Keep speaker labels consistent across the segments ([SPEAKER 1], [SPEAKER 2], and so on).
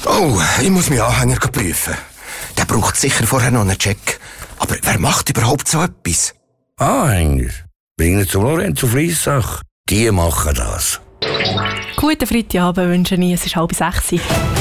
[SPEAKER 1] Oh, ich muss meinen Anhänger prüfen. Der braucht sicher vorher noch einen Check. Aber wer macht überhaupt so etwas?
[SPEAKER 2] Anhänger? Bringen zu Lorenzo Fliessach. Die machen das.
[SPEAKER 3] Guten Freitagabend wünsche ich. Es ist 5:30.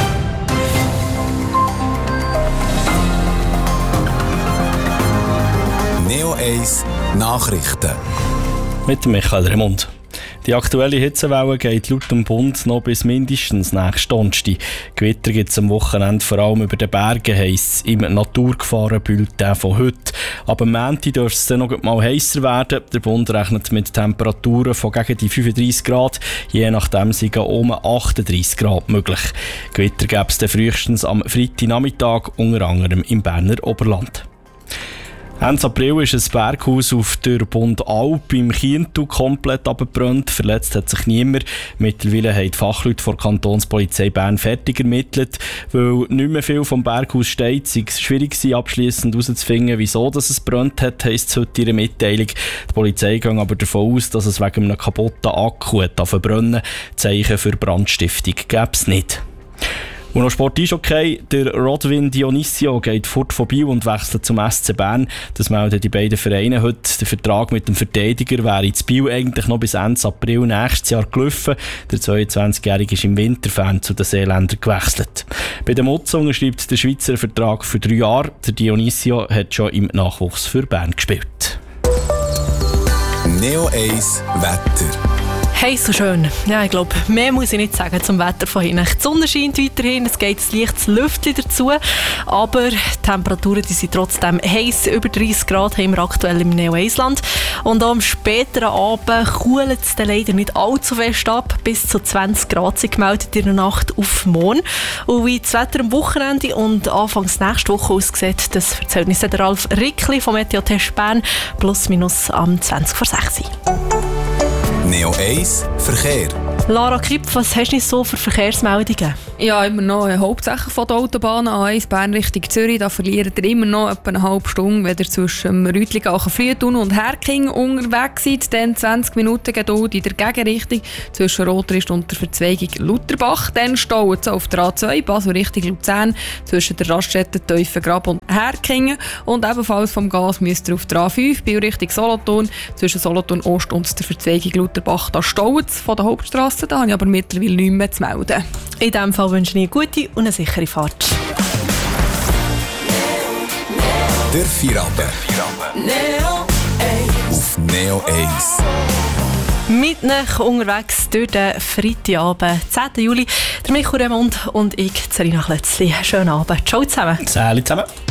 [SPEAKER 4] Neo 1 Nachrichten.
[SPEAKER 5] Mit Michael Remund. Die aktuelle Hitzewelle geht laut dem Bund noch bis mindestens nächsten Donnerstag. Gewitter gibt es am Wochenende vor allem über den Bergen, heisst es im Naturgefahrenbulletin von heute. Aber am Montag dürfte es dann noch mal heißer werden. Der Bund rechnet mit Temperaturen von gegen die 35 Grad. Je nachdem sind um 38 Grad möglich. Gewitter gäbe es dann frühestens am Freitagnachmittag, unter anderem im Berner Oberland. Ende April ist ein Berghaus auf der Bundalp im Chientu komplett abgebrannt. Verletzt hat sich niemand. Mittlerweile haben die Fachleute der Kantonspolizei Bern fertig ermittelt. Weil nicht mehr viel vom Berghaus steht, sei es schwierig gewesen, abschliessend herauszufinden, wieso es gebrannt hat, heisst es heute in ihrer Mitteilung. Die Polizei geht aber davon aus, dass es wegen einem kaputten Akku verbrennen. Zeichen für Brandstiftung gäbe es nicht. Und noch Sport ist okay. Der Rodwin Dionisio geht fort vorbei und wechselt zum SC Bern. Das melden die beiden Vereine heute. Der Vertrag mit dem Verteidiger wäre in Biel eigentlich noch bis Ende April nächstes Jahr gelaufen. Der 22-Jährige ist im Winterfern zu den Seeländern gewechselt. Bei den Mutz unterschreibt der Schweizer einen Vertrag für 3 Jahre. Der Dionisio hat schon im Nachwuchs für Bern gespielt.
[SPEAKER 4] Neo 1 Wetter.
[SPEAKER 3] Hey, so schön. Ja, ich glaube, mehr muss ich nicht sagen zum Wetter von hinten. Die Sonne scheint weiterhin, es geht ein leichtes Lüftchen dazu, aber die Temperaturen die sind trotzdem heiß. Über 30 Grad haben wir aktuell im Neo-Eisland. Und auch am späteren Abend kühlt es dann leider nicht allzu fest ab. Bis zu 20 Grad sind gemeldet in der Nacht auf morgen. Und wie das Wetter am Wochenende und anfangs nächste Woche aussieht, das erzählt uns der Ralf Rickli vom Meteotest Bern, plus minus am 20:06.
[SPEAKER 4] Neo 1 Verkehr.
[SPEAKER 3] Lara Kipp, was hast du so für Verkehrsmeldungen?
[SPEAKER 6] Ja, immer noch hauptsächlich von der Autobahn A1 Bern Richtung Zürich. Da verliert ihr immer noch etwa eine halbe Stunde, wenn ihr zwischen Rütligen, Frühtun und Herking unterwegs seid. Dann 20 Minuten Geduld in der Gegenrichtung zwischen Rotrist und der Verzweigung Lutherbach. Dann staut es auf der A2 Basel Richtung Luzern zwischen der Raststätte Teufengrab und Herkingen. Und ebenfalls vom Gas müsst ihr auf der A5 Biel Richtung Solothurn zwischen Solothurn Ost und der Verzweigung Lutherbach. Da staut es von der Hauptstrasse. Da habe ich aber mittlerweile nichts mehr zu melden.
[SPEAKER 3] In diesem Fall wünsche ich eine gute und eine sichere Fahrt.
[SPEAKER 4] Der Feierabend. Neo 1. Auf Neo 1.
[SPEAKER 3] Mit euch unterwegs durch den Freitagabend, 10. Juli. Der Michael Remund und ich, Serena Klötzli. Schönen Abend. Ciao zusammen.
[SPEAKER 5] Salut zusammen.